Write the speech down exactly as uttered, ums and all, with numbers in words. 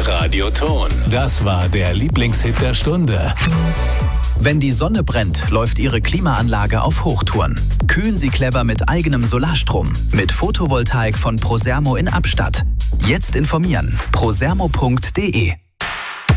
Radioton. Das war der Lieblingshit der Stunde. Wenn die Sonne brennt, läuft Ihre Klimaanlage auf Hochtouren. Kühlen Sie clever mit eigenem Solarstrom. Mit Photovoltaik von Prosermo in Abstatt. Jetzt informieren. prosermo punkt de